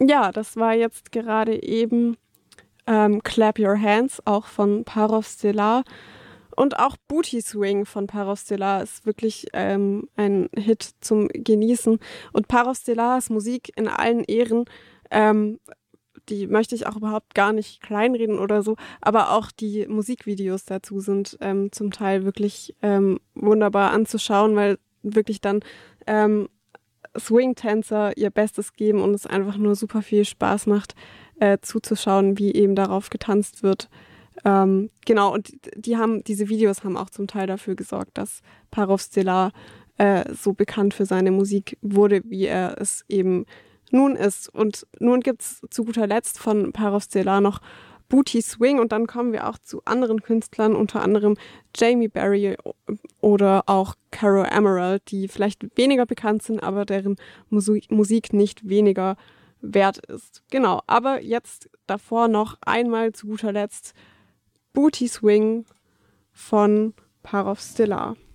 Ja, das war jetzt gerade eben Clap Your Hands, auch von Parov Stelar. Und auch Booty Swing von Parov Stelar ist wirklich ein Hit zum Genießen. Und Parov Stelars Musik in allen Ehren, ähm, die möchte ich auch überhaupt gar nicht kleinreden oder so, aber auch die Musikvideos dazu sind zum Teil wirklich wunderbar anzuschauen, weil wirklich dann ähm, Swing-Tänzer ihr Bestes geben und es einfach nur super viel Spaß macht, zuzuschauen, wie eben darauf getanzt wird. Genau, und diese Videos haben auch zum Teil dafür gesorgt, dass Parov Stelar so bekannt für seine Musik wurde, wie er es eben nun ist. Und nun gibt es zu guter Letzt von Parov Stelar noch Booty Swing und dann kommen wir auch zu anderen Künstlern, unter anderem Jamie Berry oder auch Caro Emerald, die vielleicht weniger bekannt sind, aber deren Musik nicht weniger wert ist. Genau, aber jetzt davor noch einmal zu guter Letzt Booty Swing von Parov Stelar.